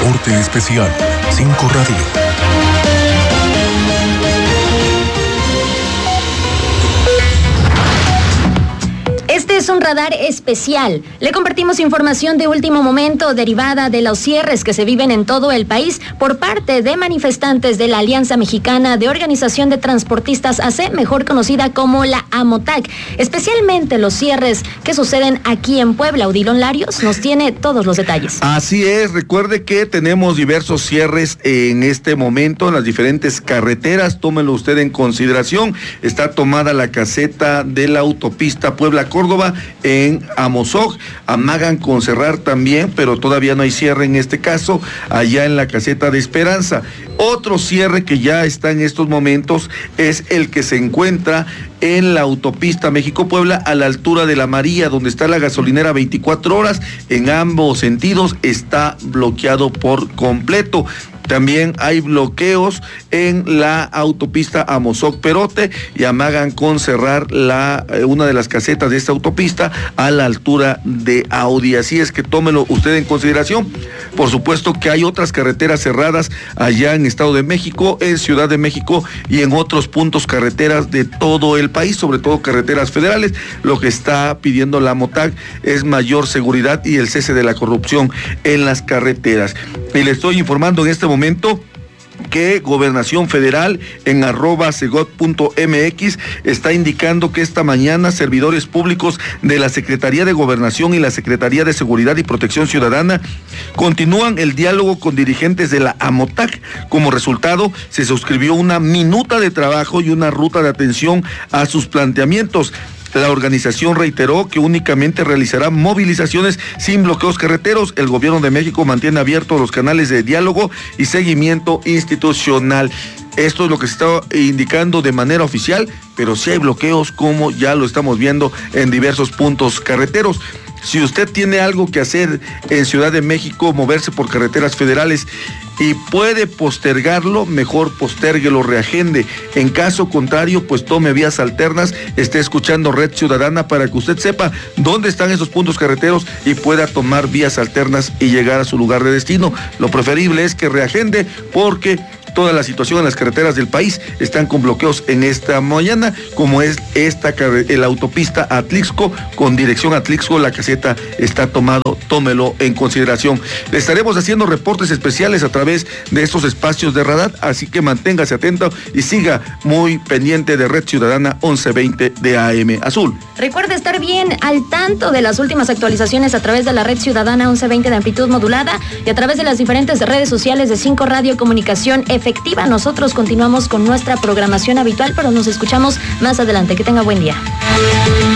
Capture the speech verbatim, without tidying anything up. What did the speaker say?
Reporte especial cinco Radio. Este es un radar especial. Le compartimos información de último momento derivada de los cierres que se viven en todo el país por parte de manifestantes de la Alianza Mexicana de Organización de Transportistas A C, mejor conocida como la AMOTAC. Especialmente los cierres que suceden aquí en Puebla. Odilon Larios nos tiene todos los detalles. Así es, recuerde que tenemos diversos cierres en este momento en las diferentes carreteras. Tómelo usted en consideración. Está tomada la caseta de la autopista Puebla-Córdoba en Amozoc. Amagan con cerrar también, pero todavía no hay cierre en este caso, allá en la caseta de Esperanza. Otro cierre que ya está en estos momentos es el que se encuentra en la autopista México-Puebla a la altura de la María, donde está la gasolinera veinticuatro horas. En ambos sentidos está bloqueado por completo. También hay bloqueos en la autopista Amozoc-Perote y amagan con cerrar la, una de las casetas de esta autopista a la altura de Audi. Así es que tómelo usted en consideración. Por supuesto que hay otras carreteras cerradas allá en Estado de México, en Ciudad de México y en otros puntos carreteras de todo el país, sobre todo carreteras federales. Lo que está pidiendo la AMOTAC es mayor seguridad y el cese de la corrupción en las carreteras. Y le estoy informando en este momento que Gobernación Federal en arroba segot punto mx está indicando que esta mañana servidores públicos de la Secretaría de Gobernación y la Secretaría de Seguridad y Protección Ciudadana continúan el diálogo con dirigentes de la AMOTAC. Como resultado, se suscribió una minuta de trabajo y una ruta de atención a sus planteamientos. La organización reiteró que únicamente realizará movilizaciones sin bloqueos carreteros. El gobierno de México mantiene abiertos los canales de diálogo y seguimiento institucional. Esto es lo que se está indicando de manera oficial, pero sí hay bloqueos, como ya lo estamos viendo en diversos puntos carreteros. Si usted tiene algo que hacer en Ciudad de México, moverse por carreteras federales y puede postergarlo, mejor postérguelo, reagende. En caso contrario, pues tome vías alternas, esté escuchando Red Ciudadana para que usted sepa dónde están esos puntos carreteros y pueda tomar vías alternas y llegar a su lugar de destino. Lo preferible es que reagende, porque toda la situación en las carreteras del país están con bloqueos en esta mañana, como es esta la autopista Atlixco con dirección a Atlixco. La caseta está tomado, tómelo en consideración. Le estaremos haciendo reportes especiales a través de estos espacios de radar, así que manténgase atento y siga muy pendiente de Red Ciudadana once veinte de A M Azul. Recuerde estar bien al tanto de las últimas actualizaciones a través de la Red Ciudadana once veinte de amplitud modulada y a través de las diferentes redes sociales de cinco Radio Comunicación Efectiva. Nosotros continuamos con nuestra programación habitual, pero nos escuchamos más adelante. Que tenga buen día.